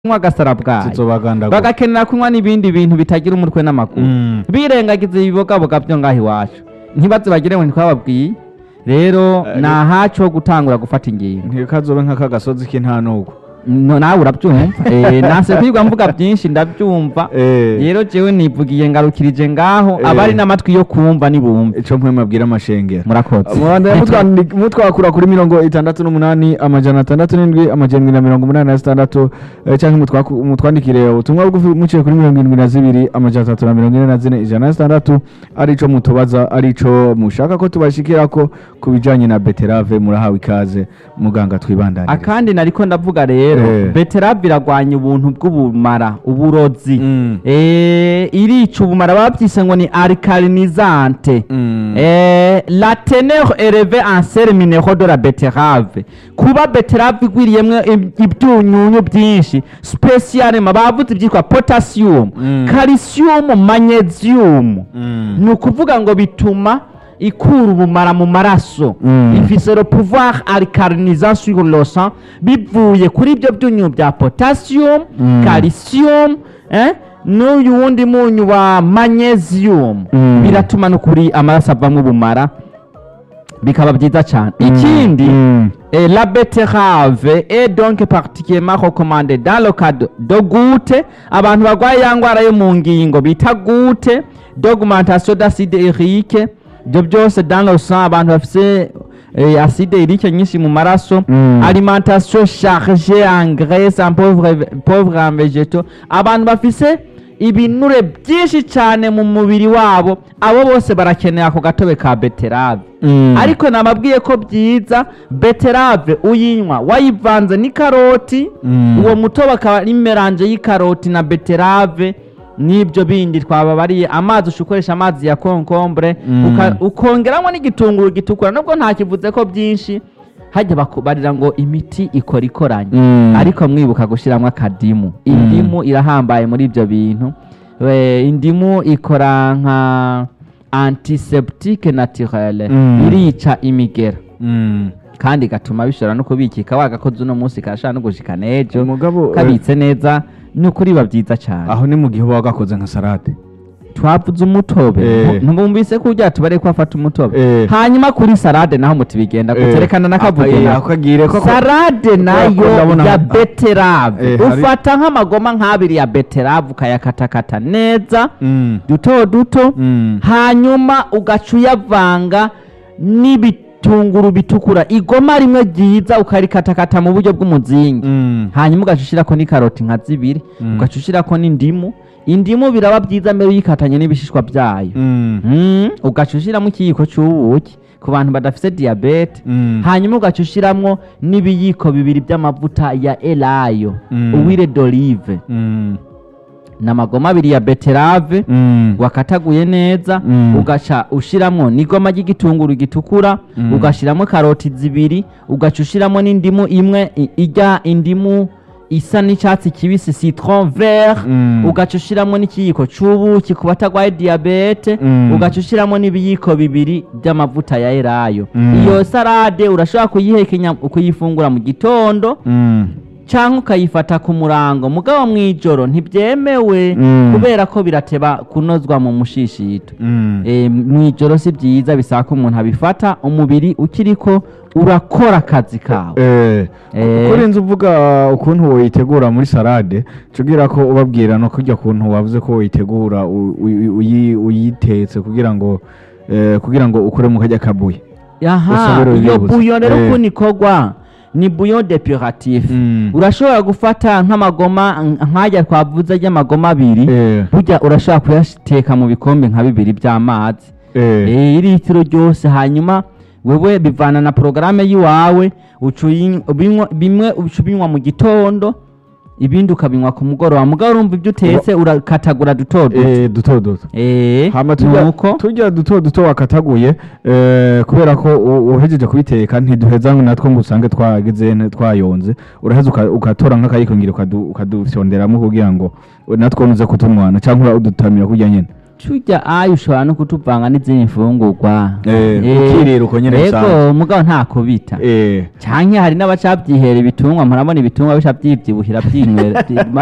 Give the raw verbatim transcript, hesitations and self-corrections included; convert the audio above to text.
kunywa agasara bwayo bagakenera kunywa n'ibindi bintu bitagira umutwe n'amakuru mm. birengagiza ibibogaboga byo ngaho iwacu ntibaze bagire ngo ntitwababwiye rero uh, nahaco gutangura gufata ingingo ntikazobe nk'akagasozi k'intanuko no nawe urabyumva eh nase kwigwa mvuga byinshi ndabyumva rero jewe nivugiye ngarukirije ngaho abari n'amatwi yo kumva nibumva ico mpwe mabwira amashengero murakoze mwanda mutwakura kuri mirongo itandatu n'umunani amajana atandatu n'indwi amajana na mirongo umunani na zitandatu canke mutwandikire ubutumwa bugufi muciye kuri mirongo indwi na zibiri amajana atatu na mirongo ine na zine ijana na zitandatu arico mutubaza arico mushaka ko tubashikirako kubijanye na beterave murahawe ikaze muganga twibandanire akandi nariko ndavuga rero Eh. beterave iragwanya ubuntu bw'ubumara uburozi mm. eh irica ubumara babyise ngo ni alcalinisante mm. eh la teneur élevée en sels minéraux de la betterave kuba beterave igwiriyemwe ibyunyunyu byinshi spécialement bavuze ibyitwa potassium mm. calcium magnesium mm. ni ukuvuga ngo bituma ikura ubumara mu maraso mm. ifise le pouvoir alcalinisant sur le sang bivuye kuri ibyo byunyu bya potassium mm. calcium eh n'uyu wundi munyu wa magnesium mm. biratuma no kuri amaraso avamwe ubumara bikaba byiza cyane mm. ikindi mm. eh, la betterave est donc particulièrement recommandée dans le cas de goutte abantu bagwaye yangwara yo mu ngingo bita goutte d'augmentation d'acide urique ibyo byose dans le sang abantu bafise eh, acide urique nyinshi mu maraso mm. alimentation chargée en graisse en pauvre pauvre en végétaux abantu bafise ibinure byinshi cyane mu mubiri wabo abo bose barakenera ako gatobe ka beterave mm. ariko namabwiye ko byiza beterave uyinywa wayivanze ni karoti mm. uwo mutobe akaba ari melange y'ikaroti na beterave nibyo bindi twababariye amazi ushukoresha amazi ya concombre mm. ukongeramo n'igitunguru gitukura nubwo nta kivuze ko byinshi hajya bakubarira ngo imiti ikora ikoranye mm. ariko mwibuka gushiramo akadimu indimu mm. irahambaye muri ibyo bintu we indimu ikora nka antiseptique naturelle mm. irica imigera mm. kandi gatuma bishora no kubikika wagakoze uno munsi kashana no gushika nejo kabitse neza nukuri babyiza cyane aho ni mu gihe wagakoze nka salade twavuze umutobe eh. ntubumvise ko ujya tubare ko afata umutobe eh. hanyuma kuri salade naho mutibigenda guterekana eh. nakavugena akagire ko salade nayo ya beterave eh, ufata nk'amagoma nk'abiri ya beterave ukayakatakata neza mm. duto duto mm. hanyuma ugacuyavanga nibi tunguru bitukura igoma rimwe ryiza ukarikatakata mu buryo bw'umuzingi mm. hanyuma ugacushirako ni karoti nka zibiri mm. ugacushirako n'indimu indimu biraba byiza mbere yikatanye n'ibishishwa byayo mm. mm. ugacushiramo ikiyiko cy'ubuki ku bantu badafite diabete mm. hanyuma ugacushiramo n'ibiyiko bibiri by'amavuta ya elayo mm. uwire d'olive mm. namagoma abiri ya beterave mm. wakataguye neza mm. ugaca ushiramo nigoma ry'igitunguru gitukura mm. ugashiramo karoti zibiri ugacushiramo n'indimu imwe ijya indimu isa n'icyatsi kibisi citron vert mm. ugacushiramo n'ikiyiko cy'ubuki ku batagwaye diabete mm. ugacushiramo n'ibiyiko bibiri by'amavuta ya elayo mm. iyo salade urashobora kuyihekenya ukuyifungura mu gitondo mm. cyangwa ukayifata ku murango mugabo mwijoro ntibyemewe mm. kubera ko birateba kunozwa mu mushishito mm. e, mwijoro si byiza bisaba ko umuntu abifata umubiri ukiriko urakora akazi kawe eh e, kuri nzi uvuga ukuntu woyitegura muri salade cugira ko ubabwira no kujya kuntu wavuze ko woyitegura uyitetse kugira ngo eh, kugira ngo ukore mu kajya kabuye aha iyo buyo rero eh. kunikogwa ni bouillon depuratif mm. urashobora gufata nk'amagoma nkajya twavuze y'amagoma abiri eh. burya urashobora kuyateka mu bikombe nka bibiri by'amazi eh e, iritiro ryose hanyuma wewe bivana na programme yiwawe ucubinywa bimwe ucubinywa mu gitondo ibindi ukabinywa ku mugoroba mugabo urumva ibyo utetse urakatagura duto duto eh duto duto eh hama tuko tujya duto duto wakataguye eh kubera ko uhejeje kubiteka ntiduheza natwo ngo usange twagize twayonze uraheza ukatora nk'akayiko ngira ukadufyonderamo kugira ngo natwo nuze kutumwana cyangwa udutamira kujya nyene tujya ayo ushobora no kutuvanga n'izindi mfungurwa Eh, ukirira uko nyene bisanzwe. yego mugabo nta kubita Eh. canke hari n'abacabyihera ibitungwa murabona ibitungwa bica byivyibuhira byinywera